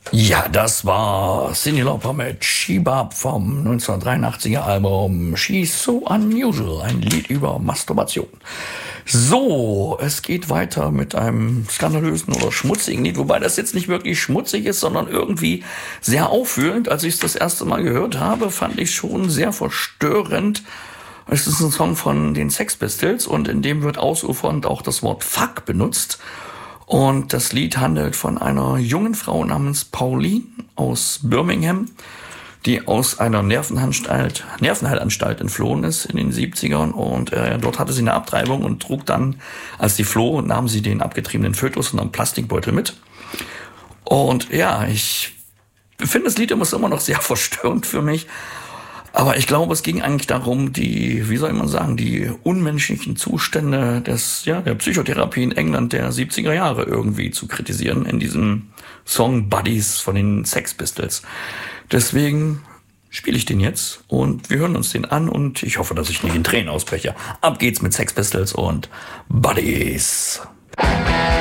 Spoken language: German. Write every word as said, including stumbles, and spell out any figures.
Ja, das war Cyndi Lauper mit She Bop vom neunzehnhundertdreiundachtziger Album She's So Unusual, ein Lied über Masturbation. So, es geht weiter mit einem skandalösen oder schmutzigen Lied, wobei das jetzt nicht wirklich schmutzig ist, sondern irgendwie sehr auffühlend. Als ich es das erste Mal gehört habe, fand ich schon sehr verstörend. Es ist ein Song von den Sex Pistols und in dem wird ausufernd auch das Wort Fuck benutzt. Und das Lied handelt von einer jungen Frau namens Pauline aus Birmingham, die aus einer Nervenanstalt, Nervenheilanstalt entflohen ist in den siebzigern. Und äh, dort hatte sie eine Abtreibung und trug dann, als sie floh, nahm sie den abgetriebenen Fötus in einem Plastikbeutel mit. Und ja, ich finde das Lied immer noch sehr verstörend für mich. Aber ich glaube, es ging eigentlich darum, die, wie soll man sagen, die unmenschlichen Zustände des, ja, der Psychotherapie in England der siebziger Jahre irgendwie zu kritisieren in diesem Song Buddies von den Sex Pistols. Deswegen spiele ich den jetzt und wir hören uns den an und ich hoffe, dass ich nicht in Tränen ausbreche. Ab geht's mit Sex Pistols und Buddies.